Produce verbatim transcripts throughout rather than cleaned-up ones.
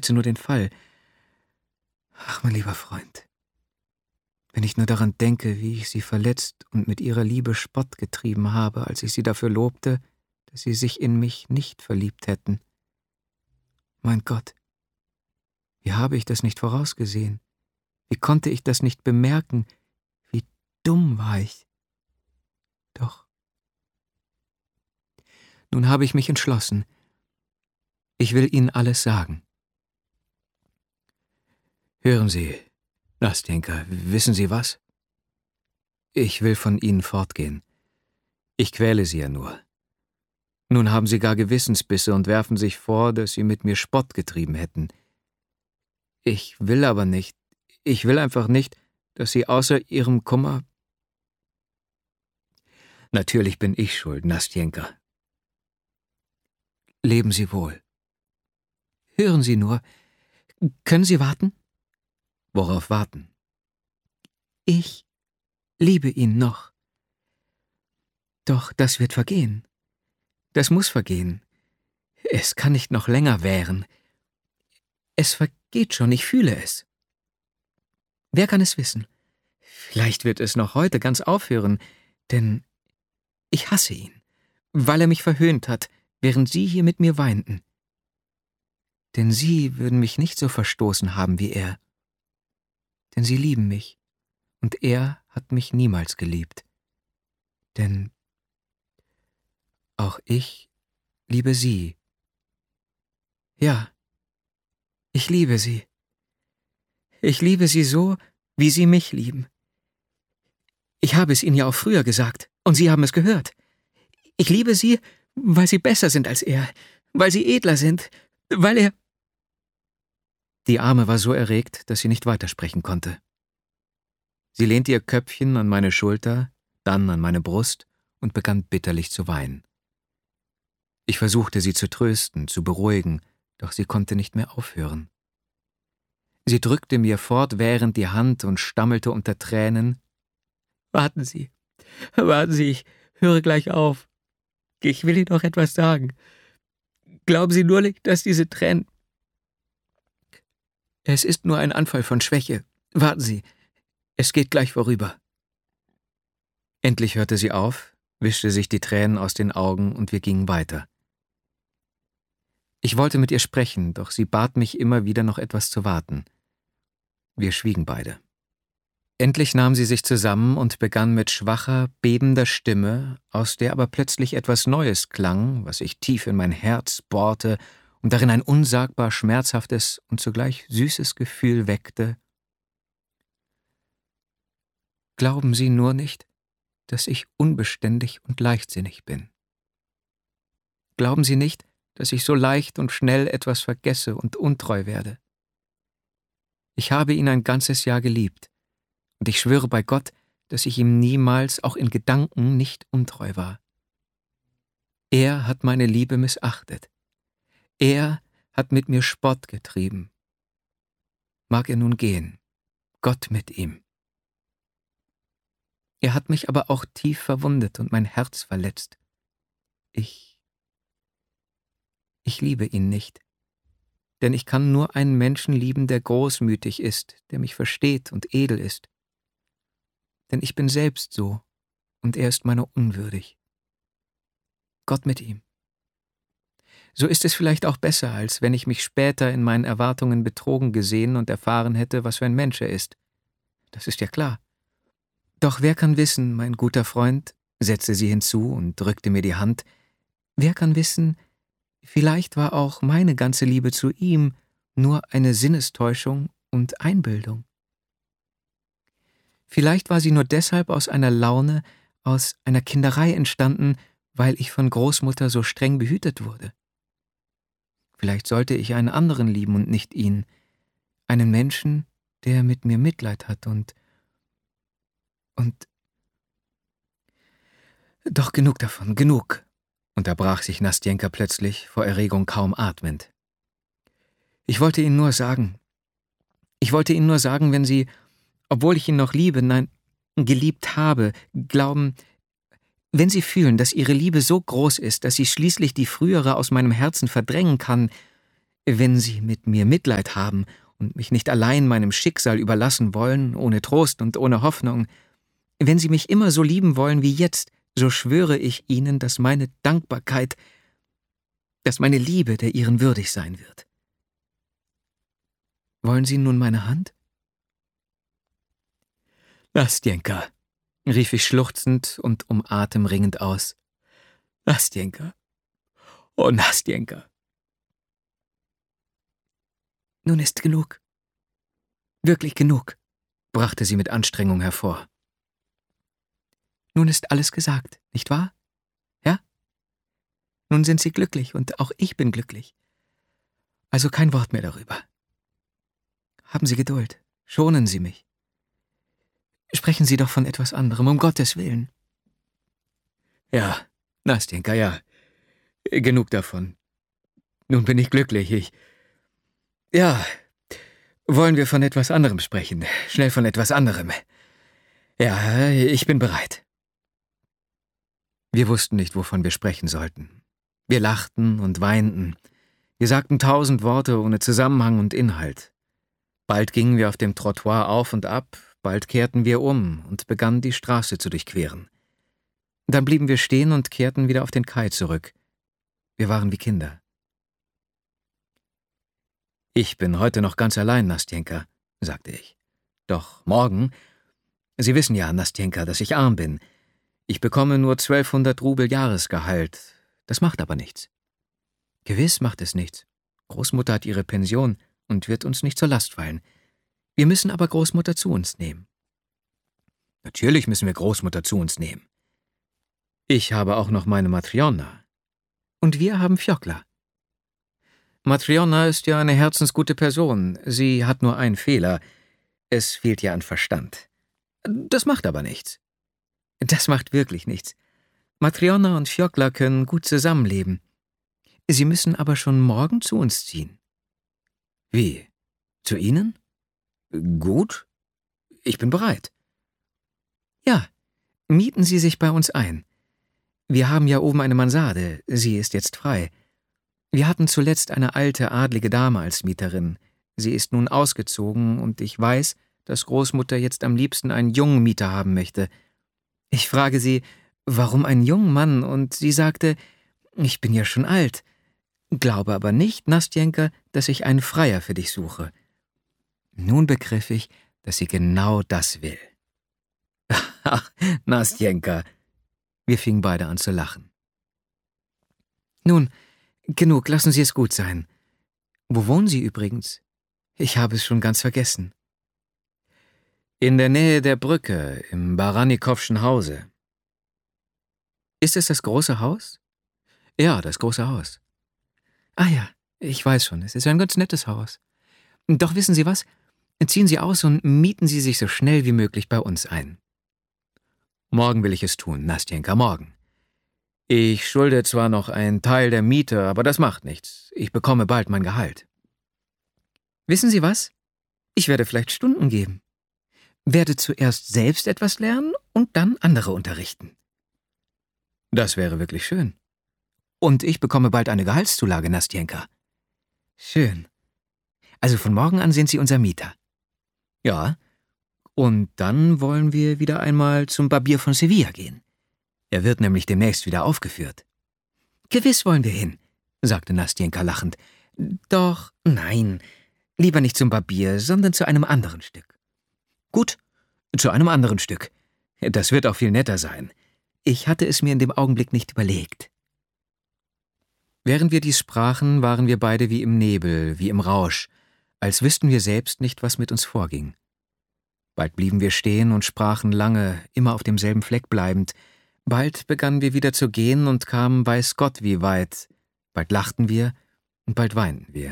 kreuze nur den Fall. Ach, mein lieber Freund, wenn ich nur daran denke, wie ich Sie verletzt und mit Ihrer Liebe Spott getrieben habe, als ich Sie dafür lobte, dass Sie sich in mich nicht verliebt hätten. Mein Gott, wie habe ich das nicht vorausgesehen? Wie konnte ich das nicht bemerken? Wie dumm war ich. Doch. Nun habe ich mich entschlossen. Ich will Ihnen alles sagen. Hören Sie, Nastjenka, wissen Sie was? Ich will von Ihnen fortgehen. Ich quäle Sie ja nur. Nun haben Sie gar Gewissensbisse und werfen sich vor, dass Sie mit mir Spott getrieben hätten. Ich will aber nicht, ich will einfach nicht, dass Sie außer Ihrem Kummer... Natürlich bin ich schuld, Nastjenka. Leben Sie wohl. Hören Sie nur, können Sie warten? Worauf warten? Ich liebe ihn noch. Doch das wird vergehen. Das muss vergehen. Es kann nicht noch länger währen. Es vergeht schon, ich fühle es. Wer kann es wissen? Vielleicht wird es noch heute ganz aufhören, denn ich hasse ihn, weil er mich verhöhnt hat, während Sie hier mit mir weinten. Denn Sie würden mich nicht so verstoßen haben wie er. Denn Sie lieben mich, und er hat mich niemals geliebt. Denn auch ich liebe Sie. Ja, ich liebe Sie. Ich liebe Sie so, wie Sie mich lieben. Ich habe es Ihnen ja auch früher gesagt, und Sie haben es gehört. Ich liebe Sie, weil Sie besser sind als er, weil Sie edler sind, weil er... Die Arme war so erregt, dass sie nicht weitersprechen konnte. Sie lehnte ihr Köpfchen an meine Schulter, dann an meine Brust und begann bitterlich zu weinen. Ich versuchte, sie zu trösten, zu beruhigen, doch sie konnte nicht mehr aufhören. Sie drückte mir fortwährend die Hand und stammelte unter Tränen: »Warten Sie, warten Sie, ich höre gleich auf. Ich will Ihnen noch etwas sagen. Glauben Sie nur nicht, dass diese Tränen... Es ist nur ein Anfall von Schwäche. Warten Sie, es geht gleich vorüber.« Endlich hörte sie auf, wischte sich die Tränen aus den Augen und wir gingen weiter. Ich wollte mit ihr sprechen, doch sie bat mich immer wieder noch etwas zu warten. Wir schwiegen beide. Endlich nahm sie sich zusammen und begann mit schwacher, bebender Stimme, aus der aber plötzlich etwas Neues klang, was sich tief in mein Herz bohrte und darin ein unsagbar schmerzhaftes und zugleich süßes Gefühl weckte: »Glauben Sie nur nicht, dass ich unbeständig und leichtsinnig bin. Glauben Sie nicht, dass ich so leicht und schnell etwas vergesse und untreu werde. Ich habe ihn ein ganzes Jahr geliebt, und ich schwöre bei Gott, dass ich ihm niemals, auch in Gedanken, nicht untreu war. Er hat meine Liebe missachtet. Er hat mit mir Spott getrieben. Mag er nun gehen, Gott mit ihm. Er hat mich aber auch tief verwundet und mein Herz verletzt. Ich, ich liebe ihn nicht, denn ich kann nur einen Menschen lieben, der großmütig ist, der mich versteht und edel ist. Denn ich bin selbst so, und er ist meiner unwürdig. Gott mit ihm. So ist es vielleicht auch besser, als wenn ich mich später in meinen Erwartungen betrogen gesehen und erfahren hätte, was für ein Mensch er ist. Das ist ja klar. Doch wer kann wissen, mein guter Freund, setzte sie hinzu und drückte mir die Hand, wer kann wissen, vielleicht war auch meine ganze Liebe zu ihm nur eine Sinnestäuschung und Einbildung. Vielleicht war sie nur deshalb aus einer Laune, aus einer Kinderei entstanden, weil ich von Großmutter so streng behütet wurde. Vielleicht sollte ich einen anderen lieben und nicht ihn, einen Menschen, der mit mir Mitleid hat und... und... Doch genug davon, genug, unterbrach sich Nastjenka plötzlich, vor Erregung kaum atmend. Ich wollte Ihnen nur sagen, ich wollte Ihnen nur sagen, wenn Sie, obwohl ich ihn noch liebe, nein, geliebt habe, glauben, wenn Sie fühlen, dass Ihre Liebe so groß ist, dass sie schließlich die frühere aus meinem Herzen verdrängen kann, Wenn Sie mit mir Mitleid haben und mich nicht allein meinem Schicksal überlassen wollen, ohne Trost und ohne Hoffnung, wenn Sie mich immer so lieben wollen wie jetzt, so schwöre ich Ihnen, dass meine Dankbarkeit, dass meine Liebe der Ihren würdig sein wird. Wollen Sie nun meine Hand?« »Nastjenka«, rief ich schluchzend und um Atem ringend aus. »Nastjenka, oh Nastjenka.« »Nun ist genug. Wirklich genug«, brachte sie mit Anstrengung hervor. »Nun ist alles gesagt, nicht wahr? Ja? Nun sind Sie glücklich und auch ich bin glücklich. Also kein Wort mehr darüber. Haben Sie Geduld, schonen Sie mich. Sprechen Sie doch von etwas anderem, um Gottes Willen.« »Ja, Nastjenka, ja. Genug davon. Nun bin ich glücklich, ich... Ja, wollen wir von etwas anderem sprechen, schnell von etwas anderem. Ja, ich bin bereit.« Wir wussten nicht, wovon wir sprechen sollten. Wir lachten und weinten. Wir sagten tausend Worte ohne Zusammenhang und Inhalt. Bald gingen wir auf dem Trottoir auf und ab, bald kehrten wir um und begannen die Straße zu durchqueren. Dann blieben wir stehen und kehrten wieder auf den Kai zurück. Wir waren wie Kinder. »Ich bin heute noch ganz allein, Nastjenka«, sagte ich. »Doch morgen... Sie wissen ja, Nastjenka, dass ich arm bin. Ich bekomme nur zwölfhundert Rubel Jahresgehalt. Das macht aber nichts.« »Gewiss macht es nichts. Großmutter hat ihre Pension und wird uns nicht zur Last fallen. Wir müssen aber Großmutter zu uns nehmen.« »Natürlich müssen wir Großmutter zu uns nehmen. Ich habe auch noch meine Matryona. Und wir haben Fjokla. Matryona ist ja eine herzensgute Person. Sie hat nur einen Fehler. Es fehlt ihr an Verstand. Das macht aber nichts. Das macht wirklich nichts. Matryona und Fjokla können gut zusammenleben. Sie müssen aber schon morgen zu uns ziehen.« »Wie? Zu Ihnen? Gut. Ich bin bereit.« »Ja, mieten Sie sich bei uns ein. Wir haben ja oben eine Mansarde, sie ist jetzt frei. Wir hatten zuletzt eine alte, adlige Dame als Mieterin. Sie ist nun ausgezogen und ich weiß, dass Großmutter jetzt am liebsten einen jungen Mieter haben möchte. Ich frage sie, warum einen jungen Mann, und sie sagte, ich bin ja schon alt. Glaube aber nicht, Nastjenka, dass ich einen Freier für dich suche.« Nun begriff ich, dass sie genau das will. »Ach, Nastjenka!« Wir fingen beide an zu lachen. »Nun, genug, lassen Sie es gut sein. Wo wohnen Sie übrigens? Ich habe es schon ganz vergessen.« »In der Nähe der Brücke, im Baranikowschen Hause.« »Ist es das große Haus?« »Ja, das große Haus.« »Ah ja, ich weiß schon, es ist ein ganz nettes Haus. Doch wissen Sie was? Ziehen Sie aus und mieten Sie sich so schnell wie möglich bei uns ein.« »Morgen will ich es tun, Nastjenka, morgen. Ich schulde zwar noch einen Teil der Miete, aber das macht nichts. Ich bekomme bald mein Gehalt.« »Wissen Sie was? Ich werde vielleicht Stunden geben. Werde zuerst selbst etwas lernen und dann andere unterrichten.« »Das wäre wirklich schön. Und ich bekomme bald eine Gehaltszulage, Nastjenka.« »Schön. Also von morgen an sind Sie unser Mieter.« »Ja. Und dann wollen wir wieder einmal zum Barbier von Sevilla gehen. Er wird nämlich demnächst wieder aufgeführt.« »Gewiss wollen wir hin«, sagte Nastjenka lachend. »Doch, nein, lieber nicht zum Barbier, sondern zu einem anderen Stück.« »Gut, zu einem anderen Stück. Das wird auch viel netter sein. Ich hatte es mir in dem Augenblick nicht überlegt.« Während wir dies sprachen, waren wir beide wie im Nebel, wie im Rausch, als wüssten wir selbst nicht, was mit uns vorging. Bald blieben wir stehen und sprachen lange, immer auf demselben Fleck bleibend. Bald begannen wir wieder zu gehen und kamen weiß Gott wie weit. Bald lachten wir und bald weinten wir.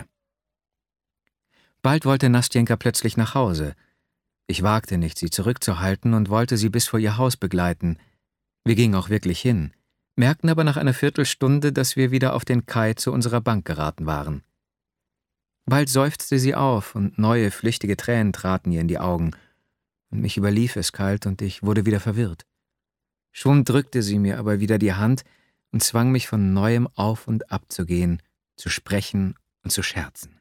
Bald wollte Nastjenka plötzlich nach Hause. Ich wagte nicht, sie zurückzuhalten und wollte sie bis vor ihr Haus begleiten. Wir gingen auch wirklich hin, merkten aber nach einer Viertelstunde, dass wir wieder auf den Kai zu unserer Bank geraten waren. Bald seufzte sie auf und neue, flüchtige Tränen traten ihr in die Augen. Und mich überlief es kalt und ich wurde wieder verwirrt. Schon drückte sie mir aber wieder die Hand und zwang mich von Neuem auf und ab zu gehen, zu sprechen und zu scherzen.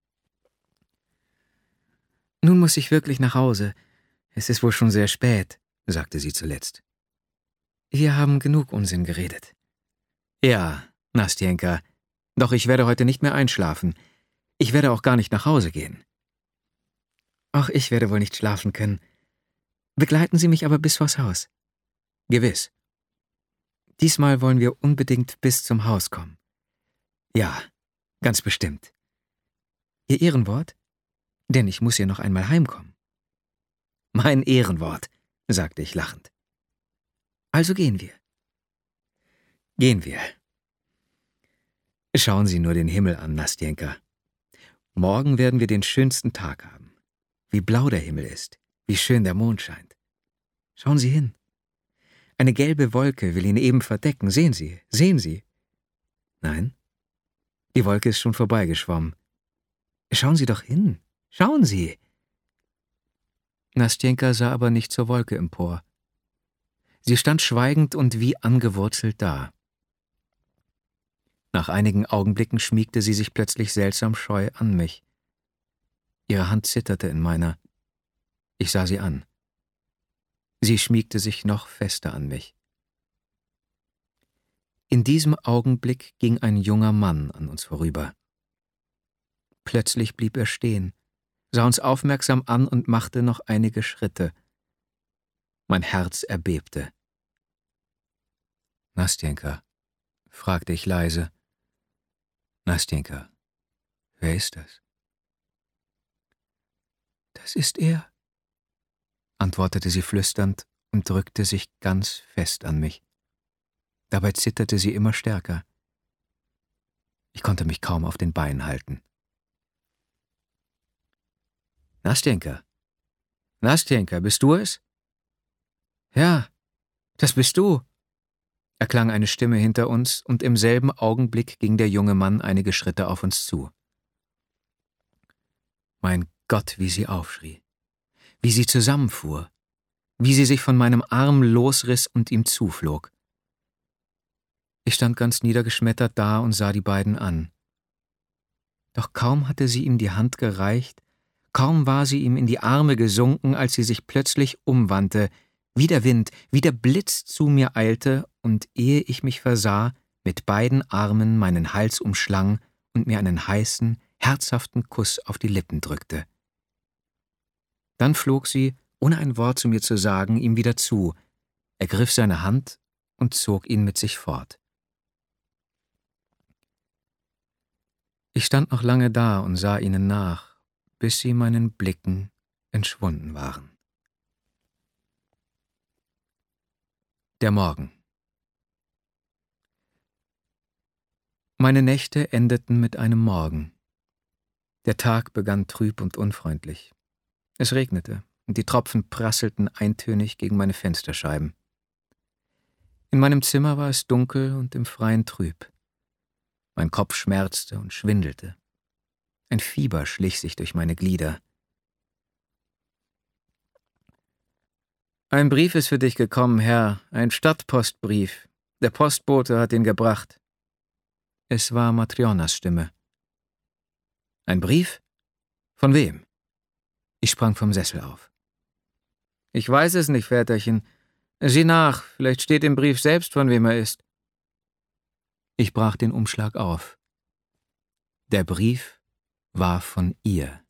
»Nun muss ich wirklich nach Hause. Es ist wohl schon sehr spät«, sagte sie zuletzt. »Wir haben genug Unsinn geredet.« »Ja, Nastjenka, doch ich werde heute nicht mehr einschlafen. Ich werde auch gar nicht nach Hause gehen.« »Auch ich werde wohl nicht schlafen können. Begleiten Sie mich aber bis vors Haus.« »Gewiss.« »Diesmal wollen wir unbedingt bis zum Haus kommen.« »Ja, ganz bestimmt.« »Ihr Ehrenwort? Denn ich muss ja noch einmal heimkommen.« »Mein Ehrenwort«, sagte ich lachend. »Also gehen wir.« »Gehen wir.« Schauen Sie nur den Himmel an, Nastjenka. Morgen werden wir den schönsten Tag haben. Wie blau der Himmel ist, wie schön der Mond scheint. Schauen Sie hin. Eine gelbe Wolke will ihn eben verdecken. Sehen Sie, sehen Sie. Nein, die Wolke ist schon vorbeigeschwommen. Schauen Sie doch hin, schauen Sie. Nastjenka sah aber nicht zur Wolke empor. Sie stand schweigend und wie angewurzelt da. Nach einigen Augenblicken schmiegte sie sich plötzlich seltsam scheu an mich. Ihre Hand zitterte in meiner. Ich sah sie an. Sie schmiegte sich noch fester an mich. In diesem Augenblick ging ein junger Mann an uns vorüber. Plötzlich blieb er stehen, sah uns aufmerksam an und machte noch einige Schritte. Mein Herz erbebte. »Nastjenka«, fragte ich leise. »Nastjenka, wer ist das?« »Das ist er«, antwortete sie flüsternd und drückte sich ganz fest an mich. Dabei zitterte sie immer stärker. Ich konnte mich kaum auf den Beinen halten. »Nastjenka, Nastjenka, bist du es?« »Ja, das bist du«, erklang eine Stimme hinter uns, und im selben Augenblick ging der junge Mann einige Schritte auf uns zu. Mein Gott, wie sie aufschrie, wie sie zusammenfuhr, wie sie sich von meinem Arm losriss und ihm zuflog. Ich stand ganz niedergeschmettert da und sah die beiden an. Doch kaum hatte sie ihm die Hand gereicht, kaum war sie ihm in die Arme gesunken, als sie sich plötzlich umwandte, wie der Wind, wie der Blitz zu mir eilte und, ehe ich mich versah, mit beiden Armen meinen Hals umschlang und mir einen heißen, herzhaften Kuss auf die Lippen drückte. Dann flog sie, ohne ein Wort zu mir zu sagen, ihm wieder zu, ergriff seine Hand und zog ihn mit sich fort. Ich stand noch lange da und sah ihnen nach, bis sie meinen Blicken entschwunden waren. Der Morgen. Meine Nächte endeten mit einem Morgen. Der Tag begann trüb und unfreundlich. Es regnete, und die Tropfen prasselten eintönig gegen meine Fensterscheiben. In meinem Zimmer war es dunkel und im Freien trüb. Mein Kopf schmerzte und schwindelte. Ein Fieber schlich sich durch meine Glieder. »Ein Brief ist für dich gekommen, Herr, ein Stadtpostbrief. Der Postbote hat ihn gebracht.« Es war Matrjonas Stimme. »Ein Brief? Von wem?« Ich sprang vom Sessel auf. »Ich weiß es nicht, Väterchen. Sieh nach, vielleicht steht im Brief selbst, von wem er ist.« Ich brach den Umschlag auf. Der Brief war von ihr.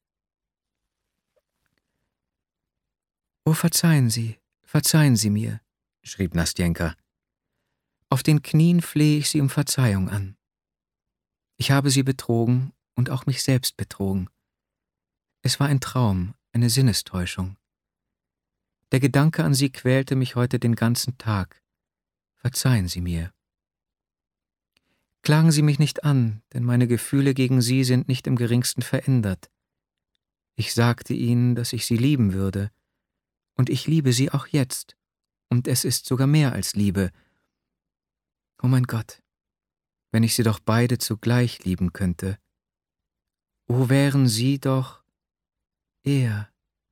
»Oh, verzeihen Sie, verzeihen Sie mir«, schrieb Nastjenka. »Auf den Knien flehe ich Sie um Verzeihung an. Ich habe Sie betrogen und auch mich selbst betrogen. Es war ein Traum, eine Sinnestäuschung. Der Gedanke an Sie quälte mich heute den ganzen Tag. Verzeihen Sie mir. Klagen Sie mich nicht an, denn meine Gefühle gegen Sie sind nicht im geringsten verändert. Ich sagte Ihnen, dass ich Sie lieben würde, und ich liebe Sie auch jetzt, und es ist sogar mehr als Liebe. Oh mein Gott, wenn ich Sie doch beide zugleich lieben könnte. O wären Sie doch er.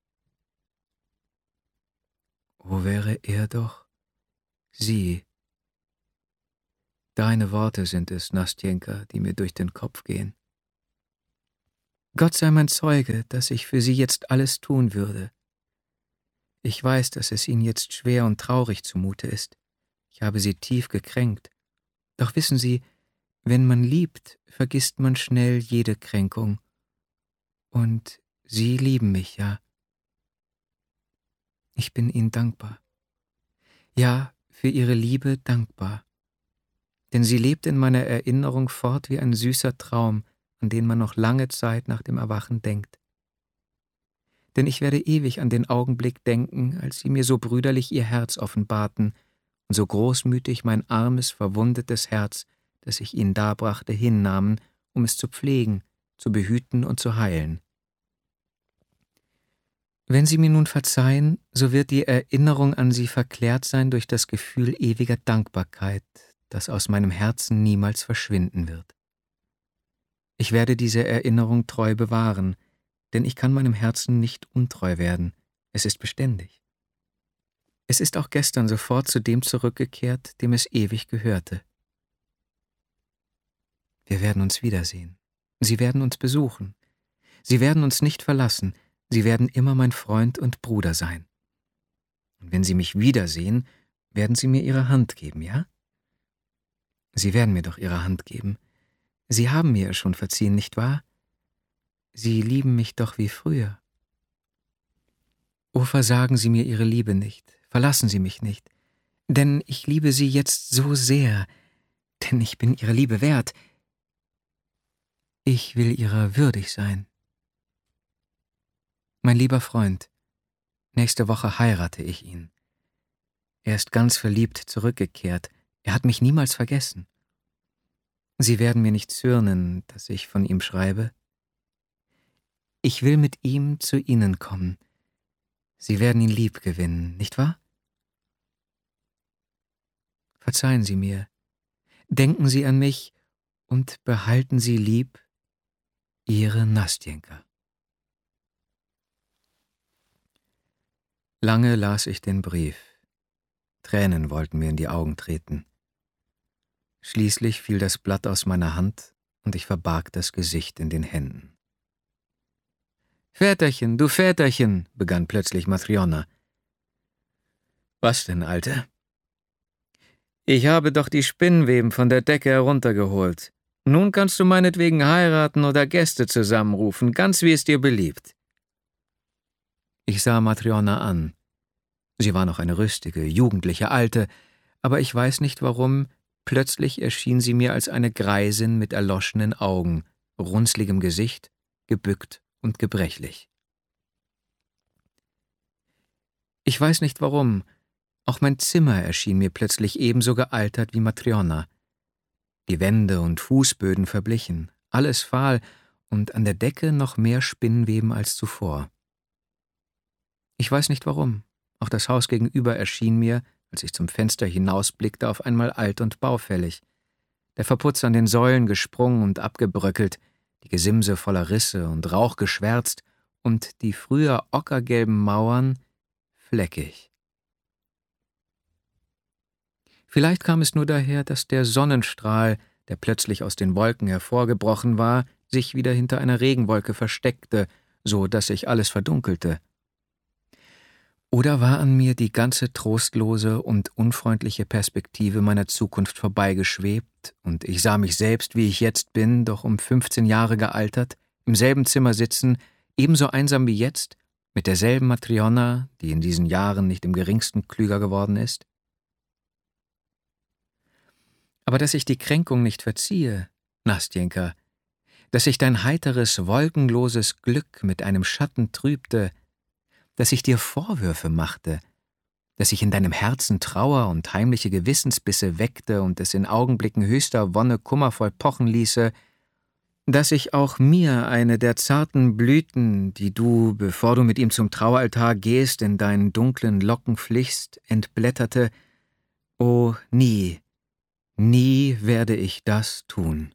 O wäre er doch sie. Deine Worte sind es, Nastjenka, die mir durch den Kopf gehen. Gott sei mein Zeuge, dass ich für Sie jetzt alles tun würde. Ich weiß, dass es Ihnen jetzt schwer und traurig zumute ist. Ich habe Sie tief gekränkt. Doch wissen Sie, wenn man liebt, vergisst man schnell jede Kränkung. Und Sie lieben mich, ja. Ich bin Ihnen dankbar. Ja, für Ihre Liebe dankbar. Denn sie lebt in meiner Erinnerung fort wie ein süßer Traum, an den man noch lange Zeit nach dem Erwachen denkt. Denn ich werde ewig an den Augenblick denken, als Sie mir so brüderlich Ihr Herz offenbarten und so großmütig mein armes, verwundetes Herz, das ich Ihnen darbrachte, hinnahmen, um es zu pflegen, zu behüten und zu heilen. Wenn Sie mir nun verzeihen, so wird die Erinnerung an Sie verklärt sein durch das Gefühl ewiger Dankbarkeit, das aus meinem Herzen niemals verschwinden wird. Ich werde diese Erinnerung treu bewahren, denn ich kann meinem Herzen nicht untreu werden, es ist beständig. Es ist auch gestern sofort zu dem zurückgekehrt, dem es ewig gehörte. Wir werden uns wiedersehen. Sie werden uns besuchen. Sie werden uns nicht verlassen. Sie werden immer mein Freund und Bruder sein. Und wenn Sie mich wiedersehen, werden Sie mir Ihre Hand geben, ja? Sie werden mir doch Ihre Hand geben. Sie haben mir schon verziehen, nicht wahr? Sie lieben mich doch wie früher. O, versagen Sie mir Ihre Liebe nicht, verlassen Sie mich nicht, denn ich liebe Sie jetzt so sehr, denn ich bin Ihrer Liebe wert. Ich will Ihrer würdig sein. Mein lieber Freund, nächste Woche heirate ich ihn. Er ist ganz verliebt zurückgekehrt, er hat mich niemals vergessen. Sie werden mir nicht zürnen, dass ich von ihm schreibe. Ich will mit ihm zu Ihnen kommen. Sie werden ihn lieb gewinnen, nicht wahr? Verzeihen Sie mir, denken Sie an mich und behalten Sie lieb Ihre Nastjenka. Lange las ich den Brief. Tränen wollten mir in die Augen treten. Schließlich fiel das Blatt aus meiner Hand und ich verbarg das Gesicht in den Händen. »Väterchen, du Väterchen«, begann plötzlich Matryona. »Was denn, Alte?« »Ich habe doch die Spinnweben von der Decke heruntergeholt. Nun kannst du meinetwegen heiraten oder Gäste zusammenrufen, ganz wie es dir beliebt.« Ich sah Matryona an. Sie war noch eine rüstige, jugendliche Alte, aber ich weiß nicht warum, plötzlich erschien sie mir als eine Greisin mit erloschenen Augen, runzligem Gesicht, gebückt und gebrechlich. Ich weiß nicht warum, auch mein Zimmer erschien mir plötzlich ebenso gealtert wie Matryona. Die Wände und Fußböden verblichen, alles fahl und an der Decke noch mehr Spinnweben als zuvor. Ich weiß nicht warum, auch das Haus gegenüber erschien mir, als ich zum Fenster hinausblickte, auf einmal alt und baufällig. Der Verputz an den Säulen gesprungen und abgebröckelt, die Gesimse voller Risse und Rauch geschwärzt und die früher ockergelben Mauern fleckig. Vielleicht kam es nur daher, dass der Sonnenstrahl, der plötzlich aus den Wolken hervorgebrochen war, sich wieder hinter einer Regenwolke versteckte, so dass sich alles verdunkelte. Oder war an mir die ganze trostlose und unfreundliche Perspektive meiner Zukunft vorbeigeschwebt und ich sah mich selbst, wie ich jetzt bin, doch um fünfzehn Jahre gealtert, im selben Zimmer sitzen, ebenso einsam wie jetzt, mit derselben Matryona, die in diesen Jahren nicht im geringsten klüger geworden ist? Aber dass ich die Kränkung nicht verziehe, Nastjenka, dass ich dein heiteres, wolkenloses Glück mit einem Schatten trübte, dass ich dir Vorwürfe machte, dass ich in deinem Herzen Trauer und heimliche Gewissensbisse weckte und es in Augenblicken höchster Wonne kummervoll pochen ließe, dass ich auch mir eine der zarten Blüten, die du, bevor du mit ihm zum Traualtar gehst, in deinen dunklen Locken flichst, entblätterte, oh, nie, nie werde ich das tun.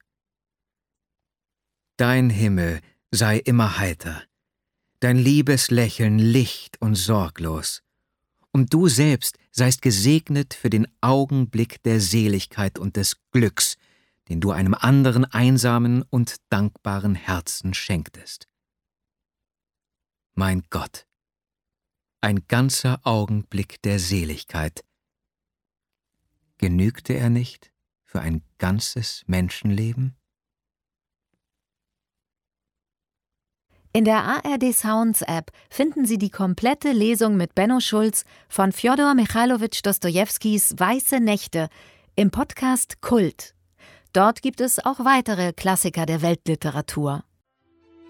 Dein Himmel sei immer heiter, dein liebes Lächeln licht und sorglos, und du selbst seist gesegnet für den Augenblick der Seligkeit und des Glücks, den du einem anderen einsamen und dankbaren Herzen schenktest. Mein Gott, ein ganzer Augenblick der Seligkeit. Genügte er nicht für ein ganzes Menschenleben? In der A R D Sounds App finden Sie die komplette Lesung mit Benno Schulz von Fjodor Michailowitsch Dostojewskis Weiße Nächte im Podcast Kult. Dort gibt es auch weitere Klassiker der Weltliteratur.